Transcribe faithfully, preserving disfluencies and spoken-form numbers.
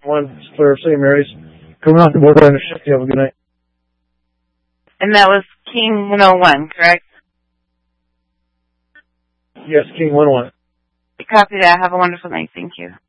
one, clear of Saint Mary's. Coming off the borderline of shift. You have a good night. And that was King one oh one, correct? Yes, King one oh one. Copy that. Have a wonderful night. Thank you.